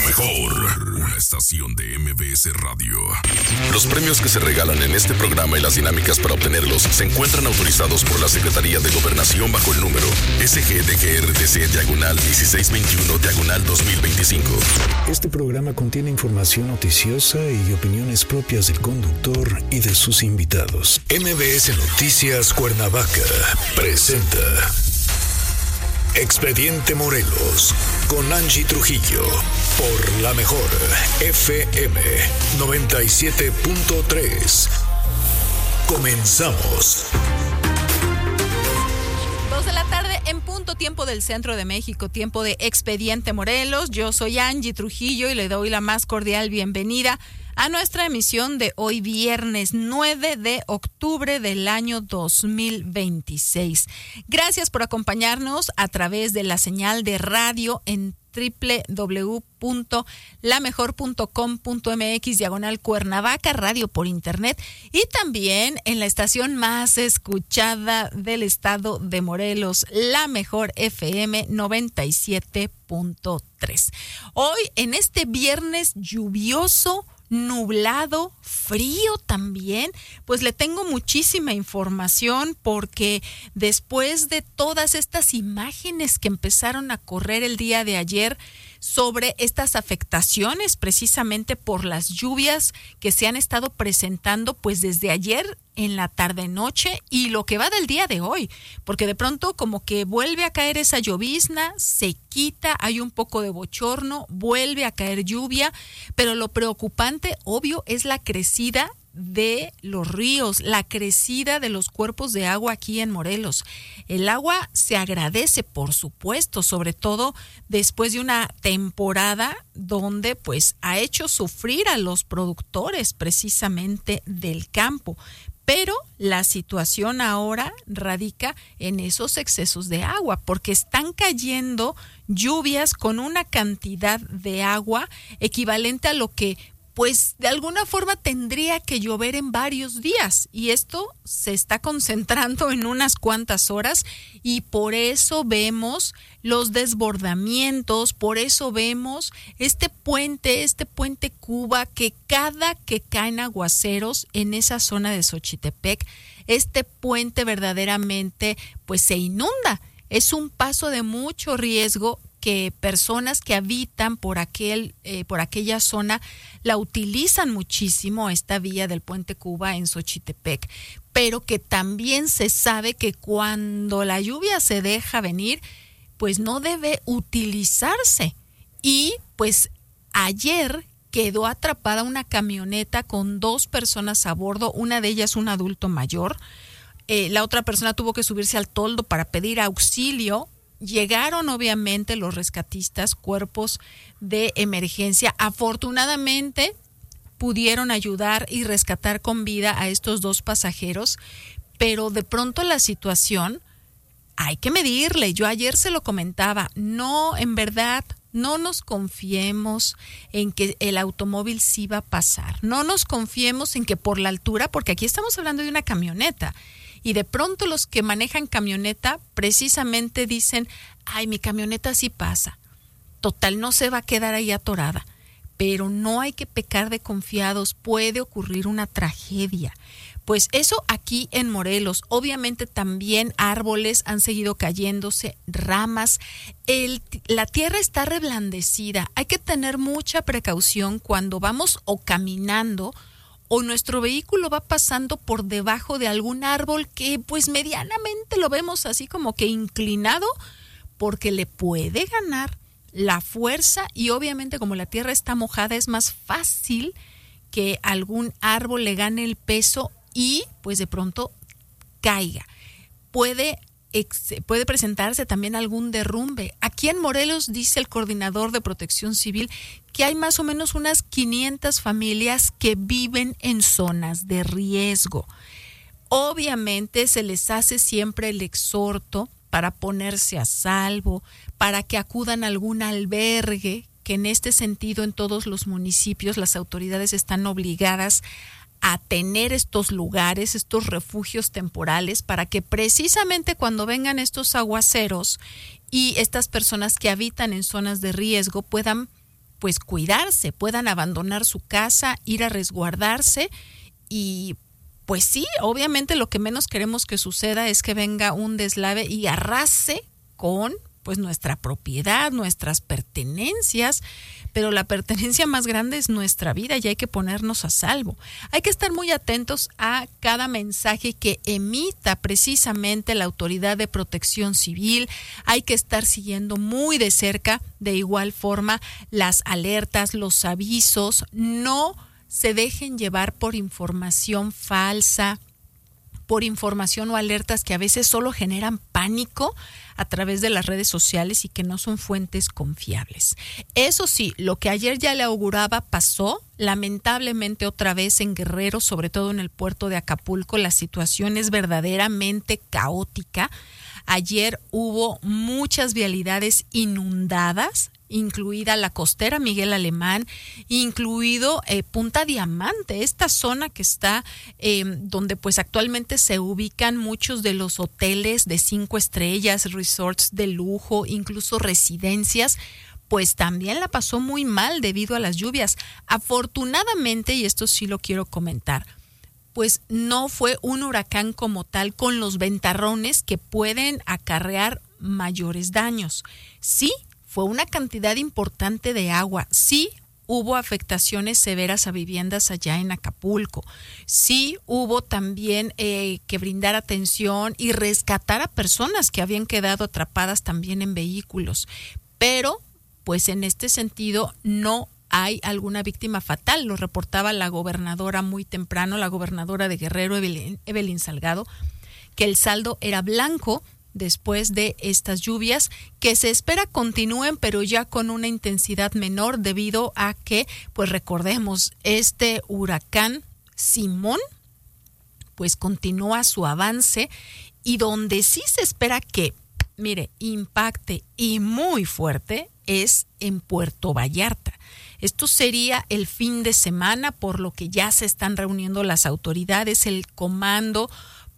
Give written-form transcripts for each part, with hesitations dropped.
mejor, una estación de MBS Radio. Los premios que se regalan en este programa y las dinámicas para obtenerlos se encuentran autorizados por la Secretaría de Gobernación bajo el número SGDGRDC-1621-2025. Este programa contiene información noticiosa y opiniones propias del conductor y de sus invitados. MBS Noticias Cuernavaca presenta Expediente Morelos con Angie Trujillo por la mejor FM 97.3. Comenzamos. 2 de la tarde en punto, tiempo del centro de México, tiempo de Expediente Morelos. Yo soy Angie Trujillo y le doy la más cordial bienvenida a nuestra emisión de hoy viernes 9 de octubre del año 2026. Gracias por acompañarnos a través de la señal de radio en www.lamejor.com.mx/Cuernavaca, radio por internet, y también en la estación más escuchada del estado de Morelos, La Mejor FM 97.3. Hoy, en este viernes lluvioso, nublado, frío también, pues le tengo muchísima información, porque después de todas estas imágenes que empezaron a correr el día de ayer sobre estas afectaciones precisamente por las lluvias que se han estado presentando pues desde ayer en la tarde-noche y lo que va del día de hoy, porque de pronto como que vuelve a caer esa llovizna, se quita, hay un poco de bochorno, vuelve a caer lluvia, pero lo preocupante, obvio, es la crecida de los ríos, la crecida de los cuerpos de agua aquí en Morelos. El agua se agradece, por supuesto, sobre todo después de una temporada donde pues ha hecho sufrir a los productores precisamente del campo. Pero la situación ahora radica en esos excesos de agua, porque están cayendo lluvias con una cantidad de agua equivalente a lo que pues de alguna forma tendría que llover en varios días, y esto se está concentrando en unas cuantas horas, y por eso vemos los desbordamientos, por eso vemos este puente Cuba, que cada que caen aguaceros en esa zona de Xochitepec, este puente verdaderamente pues se inunda. Es un paso de mucho riesgo que personas que habitan por aquella zona la utilizan muchísimo, esta vía del puente Cuba en Xochitepec, pero que también se sabe que cuando la lluvia se deja venir, pues no debe utilizarse. Y pues ayer quedó atrapada una camioneta con 2 personas a bordo, una de ellas un adulto mayor. La otra persona tuvo que subirse al toldo para pedir auxilio. Llegaron obviamente los rescatistas, cuerpos de emergencia. Afortunadamente pudieron ayudar y rescatar con vida a estos 2 pasajeros, pero de pronto la situación hay que medirle. Yo ayer se lo comentaba, en verdad, no nos confiemos en que el automóvil sí va a pasar. No nos confiemos en que por la altura, porque aquí estamos hablando de una camioneta. Y de pronto los que manejan camioneta precisamente dicen, ay, mi camioneta sí pasa. Total, no se va a quedar ahí atorada. Pero no hay que pecar de confiados, puede ocurrir una tragedia. Pues eso aquí en Morelos. Obviamente también árboles han seguido cayéndose, ramas. La tierra está reblandecida. Hay que tener mucha precaución cuando vamos o caminando o nuestro vehículo va pasando por debajo de algún árbol que pues medianamente lo vemos así como que inclinado, porque le puede ganar la fuerza, y obviamente como la tierra está mojada es más fácil que algún árbol le gane el peso y pues de pronto caiga. Puede presentarse también algún derrumbe. Aquí en Morelos, dice el coordinador de Protección Civil, que hay más o menos unas 500 familias que viven en zonas de riesgo. Obviamente se les hace siempre el exhorto para ponerse a salvo, para que acudan a algún albergue, que en este sentido en todos los municipios las autoridades están obligadas a tener estos lugares, estos refugios temporales, para que precisamente cuando vengan estos aguaceros y estas personas que habitan en zonas de riesgo puedan pues cuidarse, puedan abandonar su casa, ir a resguardarse y pues sí, obviamente lo que menos queremos que suceda es que venga un deslave y arrase con pues nuestra propiedad, nuestras pertenencias, pero la pertenencia más grande es nuestra vida y hay que ponernos a salvo. Hay que estar muy atentos a cada mensaje que emita precisamente la Autoridad de Protección Civil. Hay que estar siguiendo muy de cerca, de igual forma, las alertas, los avisos. No se dejen llevar por información falsa, por información o alertas que a veces solo generan pánico a través de las redes sociales y que no son fuentes confiables. Eso sí, lo que ayer ya le auguraba pasó. Lamentablemente otra vez en Guerrero, sobre todo en el puerto de Acapulco, la situación es verdaderamente caótica. Ayer hubo muchas vialidades inundadas, incluida la costera Miguel Alemán, incluido Punta Diamante, esta zona que está donde pues actualmente se ubican muchos de los hoteles de 5 estrellas, resorts de lujo, incluso residencias, pues también la pasó muy mal debido a las lluvias. Afortunadamente, y esto sí lo quiero comentar, pues no fue un huracán como tal con los ventarrones que pueden acarrear mayores daños. Sí, fue una cantidad importante de agua. Sí, hubo afectaciones severas a viviendas allá en Acapulco. Sí, hubo también que brindar atención y rescatar a personas que habían quedado atrapadas también en vehículos. Pero, pues en este sentido, no hay alguna víctima fatal. Lo reportaba la gobernadora muy temprano, la gobernadora de Guerrero, Evelyn Salgado, que el saldo era blanco después de estas lluvias que se espera continúen, pero ya con una intensidad menor debido a que, pues recordemos, este huracán Simón pues continúa su avance y donde sí se espera que, mire, impacte y muy fuerte es en Puerto Vallarta. Esto sería el fin de semana, por lo que ya se están reuniendo las autoridades, el comando,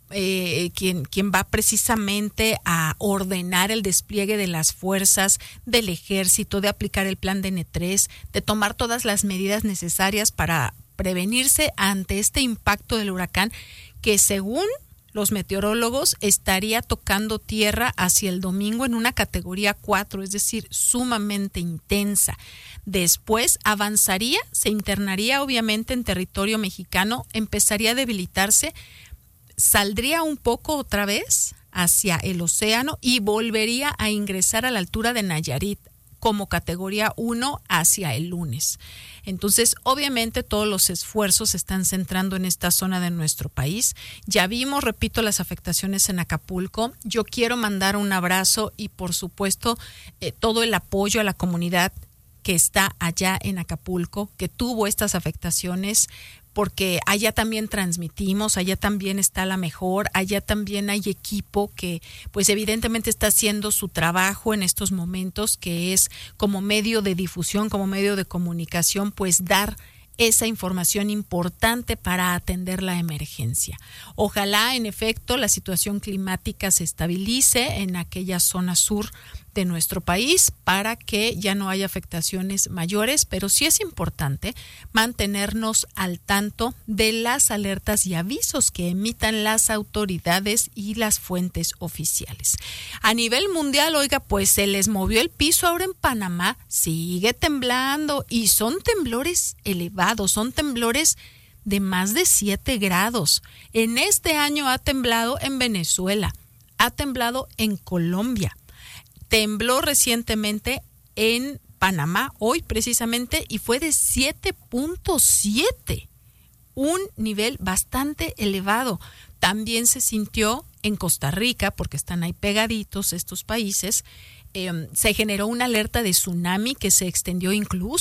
quien va precisamente a ordenar el despliegue de las fuerzas del ejército, de aplicar el plan de N3, de tomar todas las medidas necesarias para prevenirse ante este impacto del huracán que, según los meteorólogos, estaría tocando tierra hacia el domingo en una categoría 4, es decir, sumamente intensa. Después avanzaría, se internaría obviamente en territorio mexicano, empezaría a debilitarse, saldría un poco otra vez hacia el océano y volvería a ingresar a la altura de Nayarit como categoría 1 hacia el lunes. Entonces, obviamente todos los esfuerzos se están centrando en esta zona de nuestro país. Ya vimos, repito, las afectaciones en Acapulco. Yo quiero mandar un abrazo y, por supuesto, todo el apoyo a la comunidad que está allá en Acapulco, que tuvo estas afectaciones, porque allá también transmitimos, allá también está la mejor, allá también hay equipo que pues evidentemente está haciendo su trabajo en estos momentos, que es como medio de difusión, como medio de comunicación, pues dar esa información importante para atender la emergencia. Ojalá, en efecto, la situación climática se estabilice en aquella zona sur de nuestro país para que ya no haya afectaciones mayores, pero sí es importante mantenernos al tanto de las alertas y avisos que emitan las autoridades y las fuentes oficiales. A nivel mundial, oiga, pues se les movió el piso ahora en Panamá, sigue temblando y son temblores elevados, son temblores de más de 7 grados. En este año ha temblado en Venezuela, ha temblado en Colombia, tembló recientemente en Panamá, hoy precisamente, y fue de 7.7, un nivel bastante elevado. También se sintió en Costa Rica, porque están ahí pegaditos estos países. Se generó una alerta de tsunami que se extendió incluso